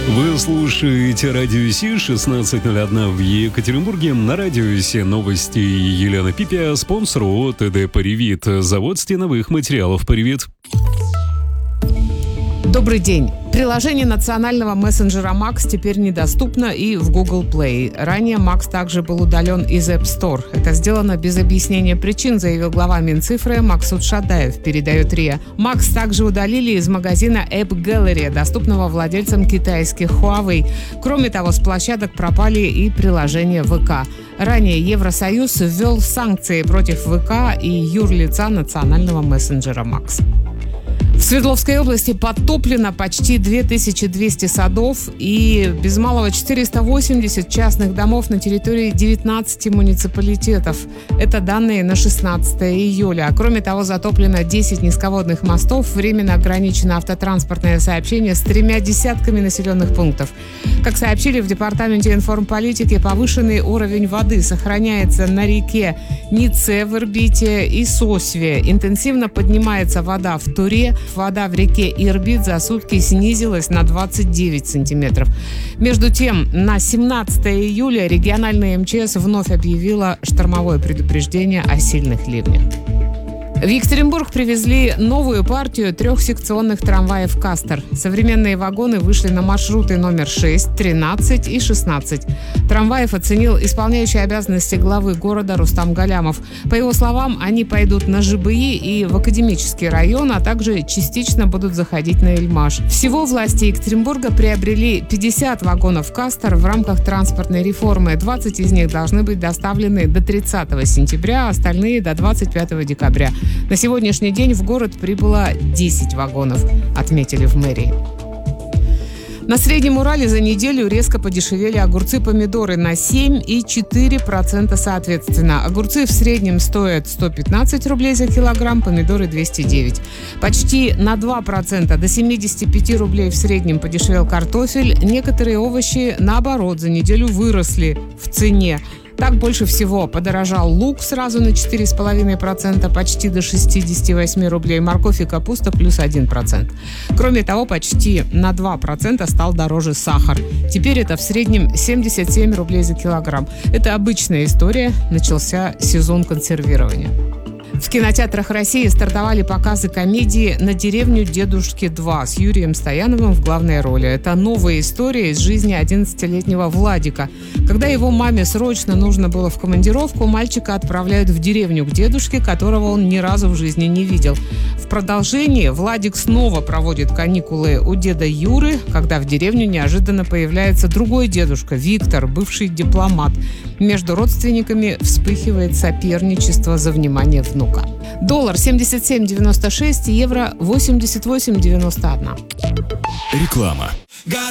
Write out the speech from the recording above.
Вы слушаете Радио Си, 16:01 в Екатеринбурге. На Радио Си новости Елена Пипя, спонсор ООО ТД «Паривит», завод стеновых материалов «Паривит». Добрый день. Приложение национального мессенджера Макс теперь недоступно и в Google Play. Ранее Макс также был удален из App Store. Это сделано без объяснения причин, заявил глава Минцифры Максут Шадаев, передает РИА. Макс также удалили из магазина App Gallery, доступного владельцам китайских Huawei. Кроме того, с площадок пропали и приложения ВК. Ранее Евросоюз ввел санкции против ВК и юрлица национального мессенджера Макс. В Свердловской области подтоплено почти 2200 садов и без малого 480 частных домов на территории 19 муниципалитетов. Это данные на 16 июля. Кроме того, затоплено 10 низководных мостов, временно ограничено автотранспортное сообщение с 3 десятками населенных пунктов. Как сообщили в Департаменте информполитики, повышенный уровень воды сохраняется на реке Нице в Ирбите и Сосве. Интенсивно поднимается вода в Туре. Вода в реке Ирбит за сутки снизилась на 29 сантиметров. Между тем, на 17 июля региональная МЧС вновь объявила штормовое предупреждение о сильных ливнях. В Екатеринбург привезли новую партию трехсекционных трамваев «Кастер». Современные вагоны вышли на маршруты номер 6, 13 и 16. Трамваев оценил исполняющий обязанности главы города Рустам Галямов. По его словам, они пойдут на ЖБИ и в Академический район, а также частично будут заходить на Эльмаш. Всего власти Екатеринбурга приобрели 50 вагонов «Кастер» в рамках транспортной реформы. 20 из них должны быть доставлены до 30 сентября, а остальные до 25 декабря. На сегодняшний день в город прибыло 10 вагонов, отметили в мэрии. На Среднем Урале за неделю резко подешевели огурцы-помидоры на 7 и 4% соответственно. Огурцы в среднем стоят 115 рублей за килограмм, помидоры 209. Почти на 2%, до 75 рублей в среднем подешевел картофель. Некоторые овощи, наоборот, за неделю выросли в цене. Так больше всего подорожал лук сразу на 4,5%, почти до 68 рублей, морковь и капуста плюс 1%. Кроме того, почти на 2% стал дороже сахар. Теперь это в среднем 77 рублей за килограмм. Это обычная история, начался сезон консервирования. В кинотеатрах России стартовали показы комедии «На деревню дедушки 2» с Юрием Стояновым в главной роли. Это новая история из жизни 11-летнего Владика. Когда его маме срочно нужно было в командировку, мальчика отправляют в деревню к дедушке, которого он ни разу в жизни не видел. В продолжении Владик снова проводит каникулы у деда Юры, когда в деревню неожиданно появляется другой дедушка, Виктор, бывший дипломат. Между родственниками вспыхивает соперничество за внимание внука. Доллар 77,96, евро 88,91. Реклама.